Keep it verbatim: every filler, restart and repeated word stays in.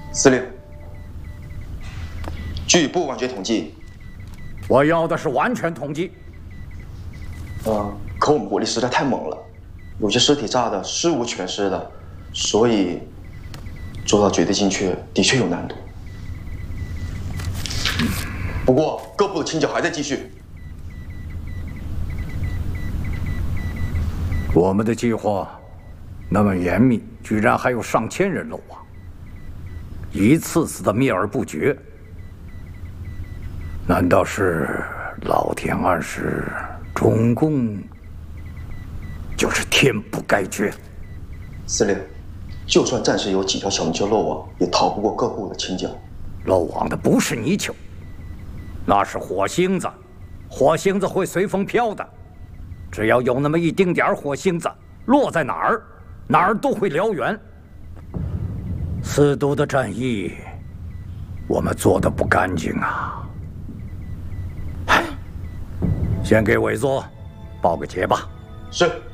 司令，据部网决统计， 我要的是完全统计。 呃，可我们火力实在太猛了，有些尸体炸得尸无全尸的，所以做到绝对精确的确有难度。不过各部的清剿还在继续。 我们的计划那么严密，居然还有上千人漏网，一次次的灭而不绝。难道是老天暗示中共就是天不该绝？ 司令，就算暂时有几条小泥鳅漏网，也逃不过各部的清剿。 漏网的不是泥鳅，那是火星子，火星子会随风飘的。只要有那么一丁点儿火星子落在哪儿，哪儿都会燎原。四都的战役，我们做的不干净啊！先给委座报个捷吧。 是。